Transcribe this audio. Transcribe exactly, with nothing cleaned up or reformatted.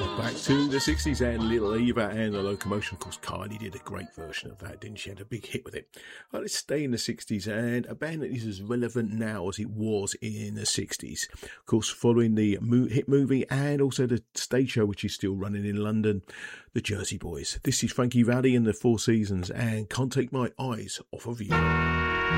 Back to the sixties and Little Eva and the Locomotion. Of course, Kylie did a great version of that, didn't she? Had a big hit with it. Well, let's stay in the sixties, and a band that is as relevant now as it was in the sixties. Of course, following the mo- hit movie and also the stage show, which is still running in London, the Jersey Boys. This is Frankie Valli and the Four Seasons, and Can't Take My Eyes Off of You.